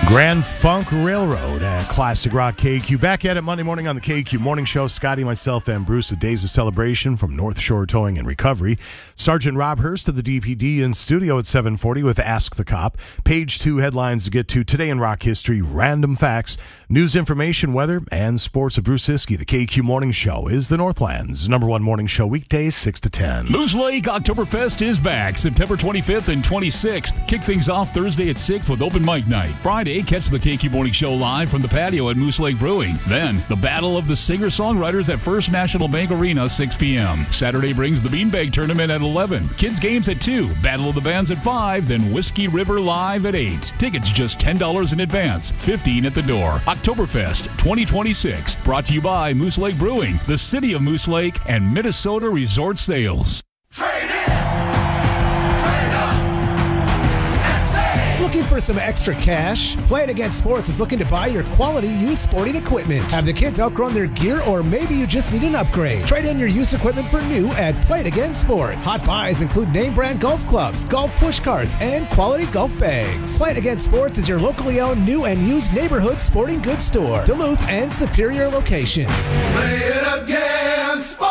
Grand Funk Railroad at Classic Rock KQ. Back at it Monday morning on the KQ Morning Show. Scotty, myself, and Bruce with Days of Celebration from North Shore Towing and Recovery. Sergeant Rob Hurst of the DPD in studio at 7:40 with Ask the Cop. Page 2 headlines to get to today in rock history, random facts, news, information, weather, and sports with Bruce Hiskey. The KQ Morning Show is the Northland's #1 morning show weekdays 6 to 10. Moose Lake Oktoberfest is back September 25th and 26th. Kick things off Thursday at 6 with open mic night. Friday, catch the KQ Morning Show live from the patio at Moose Lake Brewing. Then, the Battle of the Singer-Songwriters at First National Bank Arena, 6 p.m. Saturday brings the Beanbag Tournament at 11. Kids games at 2. Battle of the Bands at 5. Then Whiskey River Live at 8. Tickets just $10 in advance, $15 at the door. Oktoberfest 2026. Brought to you by Moose Lake Brewing, the City of Moose Lake, and Minnesota Resort Sales. Looking for some extra cash? Play It Again Sports is looking to buy your quality used sporting equipment. Have the kids outgrown their gear, or maybe you just need an upgrade? Trade in your used equipment for new at Play It Again Sports. Hot buys include name brand golf clubs, golf push carts, and quality golf bags. Play It Again Sports is your locally owned new and used neighborhood sporting goods store. Duluth and Superior locations. Play It Again Sports!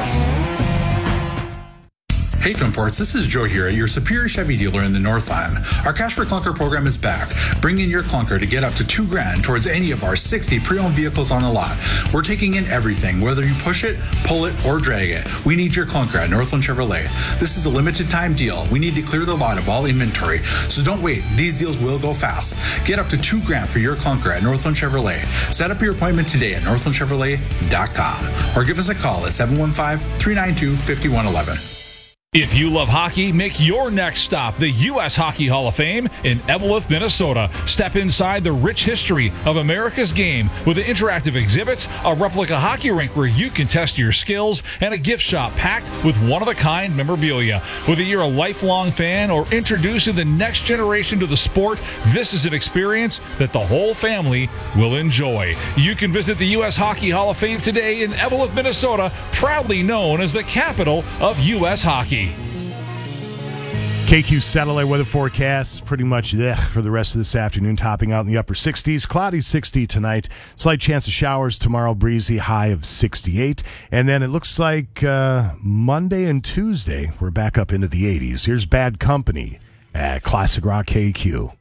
Hey Twin Ports, this is Joe here at your Superior Chevy dealer in the Northland. Our Cash for Clunker program is back. Bring in your clunker to get up to $2,000 towards any of our 60 pre-owned vehicles on the lot. We're taking in everything, whether you push it, pull it, or drag it. We need your clunker at Northland Chevrolet. This is a limited time deal. We need to clear the lot of all inventory, so don't wait. These deals will go fast. Get up to $2,000 for your clunker at Northland Chevrolet. Set up your appointment today at northlandchevrolet.com or give us a call at 715-392-5111. If you love hockey, make your next stop the U.S. Hockey Hall of Fame in Eveleth, Minnesota. Step inside the rich history of America's game with interactive exhibits, a replica hockey rink where you can test your skills, and a gift shop packed with one-of-a-kind memorabilia. Whether you're a lifelong fan or introducing the next generation to the sport, this is an experience that the whole family will enjoy. You can visit the U.S. Hockey Hall of Fame today in Eveleth, Minnesota, proudly known as the capital of U.S. hockey. KQ satellite weather forecast pretty much for the rest of this afternoon, topping out in the upper 60s. Cloudy 60 tonight. Slight chance of showers tomorrow, breezy, high of 68. And then it looks like Monday and Tuesday, we're back up into the 80s. Here's Bad Company at Classic Rock KQ.